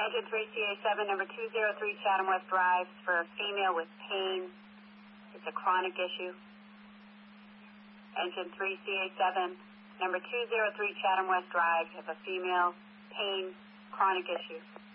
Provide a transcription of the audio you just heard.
Engine 3CA7, number 203 Chatham West Drive, for a female with pain. It's a chronic issue. Engine 3CA7, number 203 Chatham West Drive, have a female, pain, chronic issue.